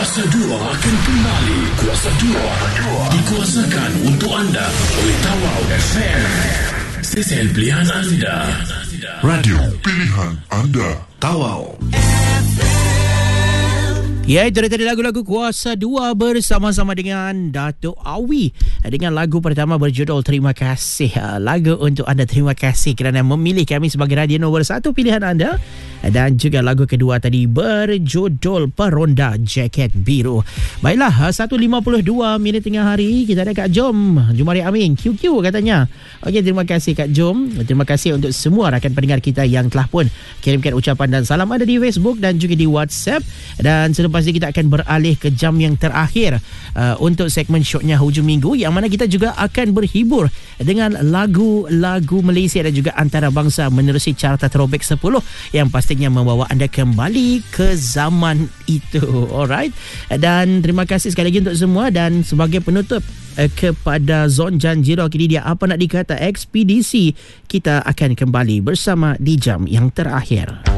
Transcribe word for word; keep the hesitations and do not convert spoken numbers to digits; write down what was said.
Kuasa dua akan kembali. Kuasa dua dikuasakan untuk anda oleh Tawau F M. Stesen pilihan anda. Radio pilihan anda. Tawau. Ya, itu tadi lagu-lagu Kuasa dua bersama-sama dengan Dato' Awi dengan lagu pertama berjudul Terima Kasih. Lagu untuk anda, terima kasih kerana memilih kami sebagai radio nombor satu pilihan anda. Dan juga lagu kedua tadi berjudul Peronda Jaket Biru. Baiklah, satu lima puluh dua minit tengah hari. Kita ada Kak Jom Jumari Amin Q Q katanya. Okey, terima kasih Kak Jom. Terima kasih untuk semua rakan pendengar kita yang telah pun kirimkan ucapan dan salam ada di Facebook dan juga di WhatsApp. Dan selepas ini kita akan beralih ke jam yang terakhir uh, untuk segmen syoknya hujung minggu, yang mana kita juga akan berhibur dengan lagu-lagu Malaysia dan juga antarabangsa menerusi carta Throwback sepuluh yang pastinya membawa anda kembali ke zaman itu. Alright. Dan terima kasih sekali lagi untuk semua. Dan sebagai penutup uh, kepada Zon Janjiro, kini dia apa nak dikata ekspedisi, kita akan kembali bersama di jam yang terakhir.